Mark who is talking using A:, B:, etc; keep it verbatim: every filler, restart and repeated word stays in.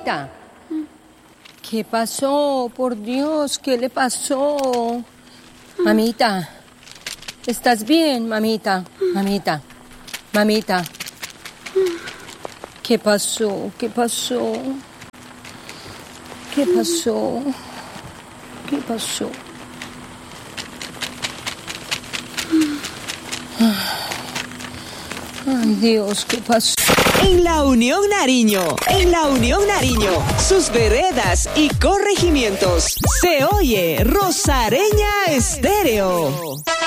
A: Mamita, ¿qué pasó? Por Dios, ¿qué le pasó? Mamita, ¿estás bien, mamita? Mamita, mamita. ¿Qué pasó? ¿Qué pasó? ¿Qué pasó? ¿Qué pasó? Ay, Dios, ¿qué pasó?
B: En la Unión Nariño, en la Unión Nariño, sus veredas y corregimientos, se oye Rosareña Estéreo.